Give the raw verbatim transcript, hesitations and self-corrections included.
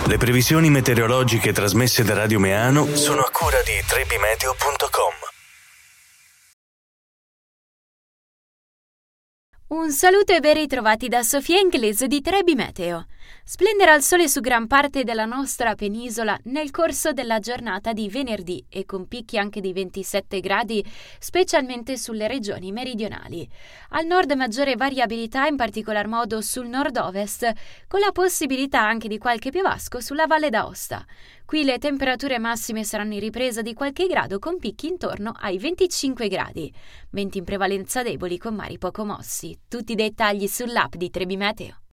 Le previsioni meteorologiche trasmesse da Radio Meano sono a cura di trebimeteo punto com. Un saluto e ben ritrovati da Sofia Inglese di Trebi Meteo. Splenderà il sole su gran parte della nostra penisola nel corso della giornata di venerdì e con picchi anche di ventisette gradi, specialmente sulle regioni meridionali. Al nord maggiore variabilità, in particolar modo sul nord-ovest, con la possibilità anche di qualche piovasco sulla Valle d'Aosta. Qui le temperature massime saranno in ripresa di qualche grado con picchi intorno ai venticinque gradi. Venti in prevalenza deboli con mari poco mossi. Tutti i dettagli sull'app di Trebi Meteo.